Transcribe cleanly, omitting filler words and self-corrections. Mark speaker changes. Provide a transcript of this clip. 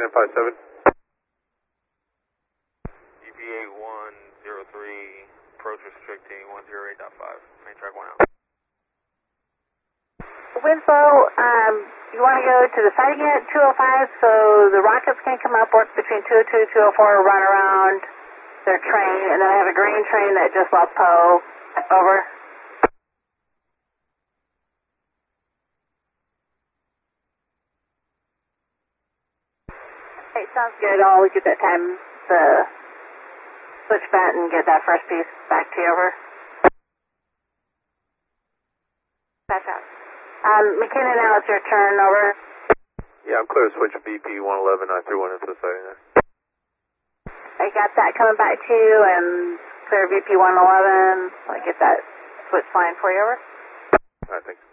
Speaker 1: 1057.
Speaker 2: EPA 103, approach restricting 108.5, main track 1 out.
Speaker 3: Winslow, you want to go to the sighting at 205 so the rockets can come up, work between 202 204, run around their train, and then I have a green train that just left Poe. Over. Hey, sounds good. I'll get that time the switch vent and get that first piece back to you. Over. Patch out. McKinnon, now it's your turn. Over.
Speaker 1: Yeah, I'm clear to switch BP 111, 931 into the sighting there.
Speaker 3: I got that coming back to you, and clear VP 111. I'll get that switch line for you. Over.
Speaker 1: Alright, thanks.